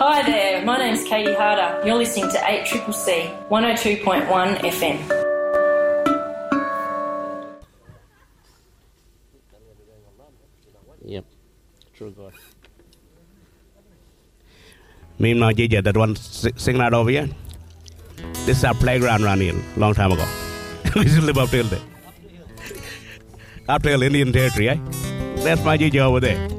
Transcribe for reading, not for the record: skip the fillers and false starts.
Hi there, my name's Katie Harder. You're listening to 8CCC 102.1 FM. Yep, true God. Me and Gigi that one sing that over here. This is our playground around here, long time ago. We used to live up till there. Up till Indian territory, eh? That's my Gigi over there.